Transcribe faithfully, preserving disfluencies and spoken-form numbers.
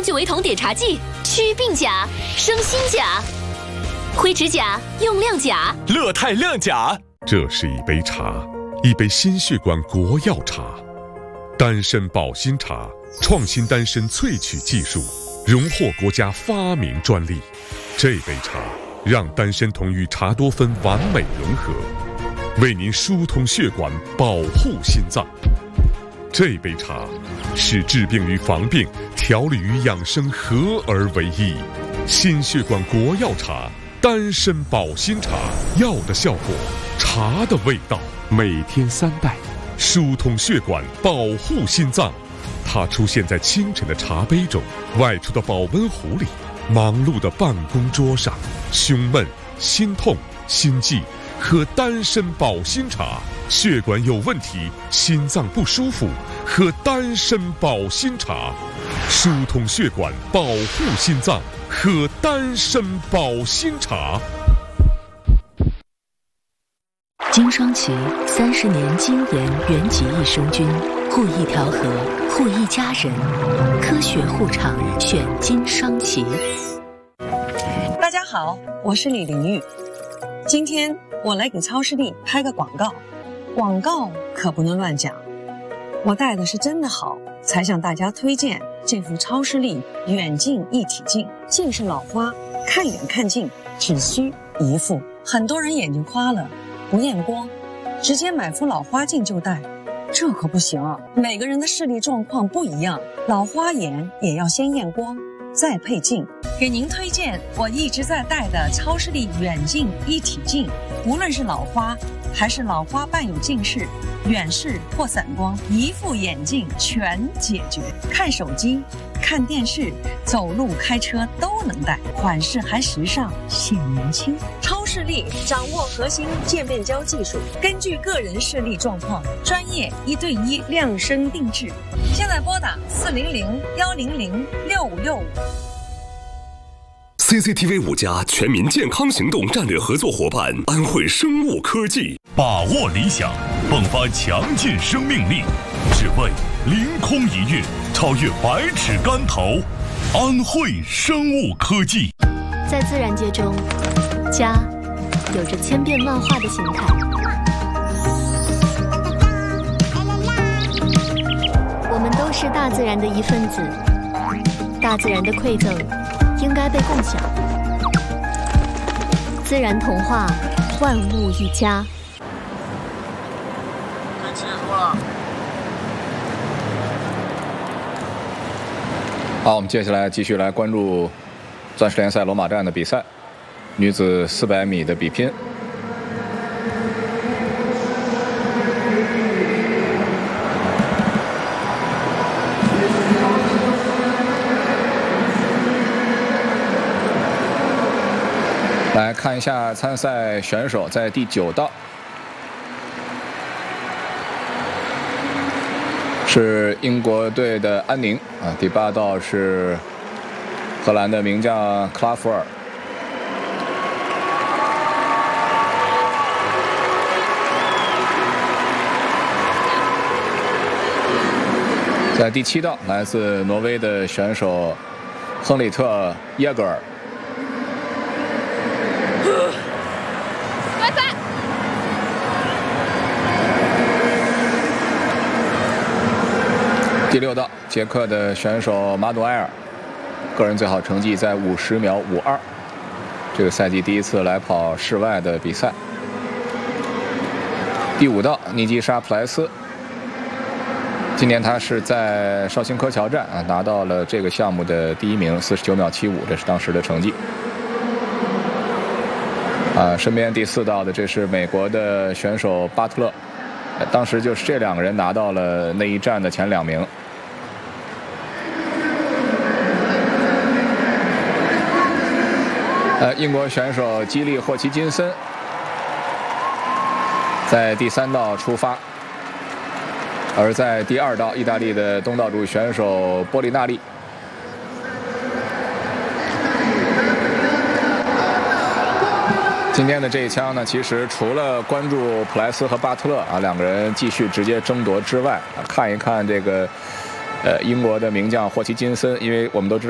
聚维酮碘茶剂，祛病甲，生新甲，灰指甲，用亮甲， 乐泰亮甲。 这是一杯茶，一杯心血管国药茶，丹参保心茶，创新丹参萃取技术，荣获国家发明专利。这杯茶让丹参酮与茶多酚完美融合，为您疏通血管，保护心脏。这杯茶使治病与防病、调理与养生合而为一。心血管国药茶，丹参保心茶，药的效果，茶的味道。每天三袋，疏通血管，保护心脏。它出现在清晨的茶杯中，外出的保温壶里，忙碌的办公桌上。胸闷、心痛、心悸，喝丹参保心茶。血管有问题，心脏不舒服，喝丹参保心茶。疏通血管，保护心脏，喝丹参保心茶。 金双奇三十年精研原籍益生菌，护一条河，护一家人，科学护肠，选金双奇。 大家好，我是李玲玉，今天我来给超视力拍个广告，广告可不能乱讲，我带的是真的好，才向大家推荐这副超视力远近一体镜。近视老花，看远看近只需一副。很多人眼睛花了不验光，直接买副老花镜就戴，这可不行啊！每个人的视力状况不一样，老花眼也要先验光，再配镜。给您推荐我一直在戴的超视力远近一体镜，无论是老花还是老花伴有近视、远视或散光，一副眼镜全解决。看手机、看电视、走路、开车都能戴，款式还时尚，显年轻。超视力掌握核心渐变焦技术，根据个人视力状况，专业一对一量身定制。现在拨打四零零幺零零六五六五。 C C T V 五家全民健康行动战略合作伙伴安慧生物科技， 把握理想，迸发强劲生命力，只为凌空一跃，超越百尺竿头。安慧生物科技。 在自然界中，家有着千变万化的形态。我们都是大自然的一份子，大自然的馈赠应该被共享。自然童话，万物一家。 该切磋了。 好，我们接下来继续来关注钻石联赛罗马站的比赛，女子四百米的比拼。来看一下参赛选手，在第九道是英国队的安宁啊，第八道是荷兰的名将克拉福尔。在第七道，来自挪威的选手亨里特·耶格尔。第六道，捷克的选手马努埃尔，个人最好成绩在五十秒五二，这个赛季第一次来跑室外的比赛。第五道，尼基沙普莱斯，今年他是在绍兴科桥站啊拿到了这个项目的第一名，四十九秒七五，这是当时的成绩。啊，身边第四道的这是美国的选手巴特勒，当时就是这两个人拿到了那一站的前两名。呃，英国选手基利霍奇金森在第三道出发，而在第二道，意大利的东道主选手波利纳利。今天的这一枪呢，其实除了关注普莱斯和巴特勒啊两个人继续直接争夺之外，啊，看一看这个呃英国的名将霍奇金森，因为我们都知道。